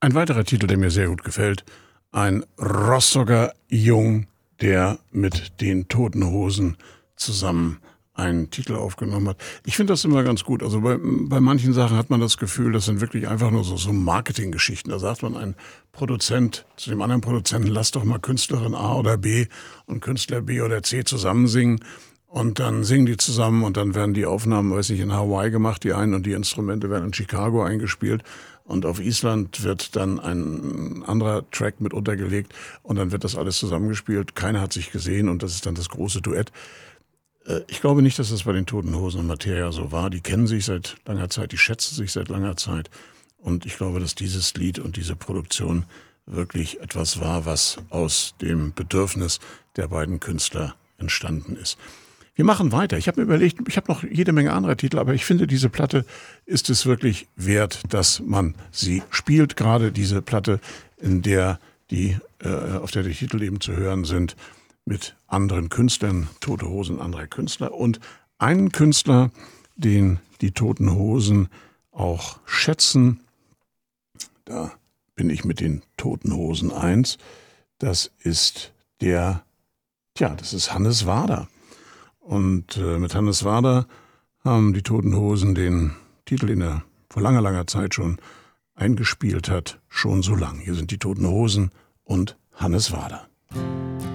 Ein weiterer Titel, der mir sehr gut gefällt, ein Rostocker Jung, der mit den Toten Hosen zusammen einen Titel aufgenommen hat. Ich finde das immer ganz gut. Also bei manchen Sachen hat man das Gefühl, das sind wirklich einfach nur so Marketinggeschichten. Da sagt man ein Produzent zu dem anderen Produzenten, lass doch mal Künstlerin A oder B und Künstler B oder C zusammen singen. Und dann singen die zusammen und dann werden die Aufnahmen, weiß ich, in Hawaii gemacht, die einen, und die Instrumente werden in Chicago eingespielt. Und auf Island wird dann ein anderer Track mit untergelegt und dann wird das alles zusammengespielt. Keiner hat sich gesehen und das ist dann das große Duett. Ich glaube nicht, dass das bei den Toten Hosen und Materia so war. Die kennen sich seit langer Zeit, die schätzen sich seit langer Zeit. Und ich glaube, dass dieses Lied und diese Produktion wirklich etwas war, was aus dem Bedürfnis der beiden Künstler entstanden ist. Wir machen weiter. Ich habe mir überlegt, ich habe noch jede Menge anderer Titel, aber ich finde, diese Platte ist es wirklich wert, dass man sie spielt. Gerade diese Platte, in der auf der die Titel eben zu hören sind, mit anderen Künstlern, Tote Hosen, anderer Künstler und einen Künstler, den die Toten Hosen auch schätzen. Da bin ich mit den Toten Hosen eins. Das ist das ist Hannes Wader. Und mit Hannes Wader haben die Toten Hosen den Titel, den er vor langer, langer Zeit schon eingespielt hat, schon so lang. Hier sind die Toten Hosen und Hannes Wader.